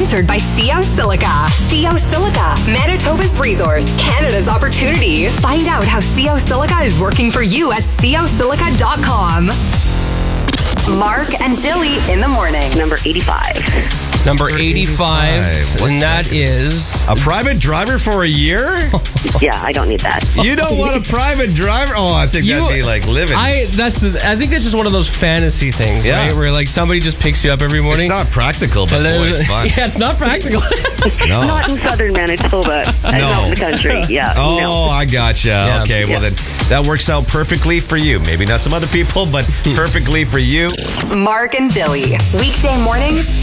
sponsored by CO Silica. CO Silica, Manitoba's resource, Canada's opportunity. Find out how CO Silica is working for you at cosilica.com. Mark and Dilly in the morning. Number 85. Number 85, and that is... A private driver for a year? Yeah, I don't need that. You don't want a private driver? Oh, I think that'd be like living. I think that's just one of those fantasy things, right? Where like somebody just picks you up every morning. It's not practical, but boy, it's fun. Yeah, it's not practical. No. Not in southern Manitoba. Not in the country. Yeah. Oh, I gotcha. Yeah. Okay, well then that works out perfectly for you. Maybe not some other people, but perfectly for you. Mark and Dilly. Weekday mornings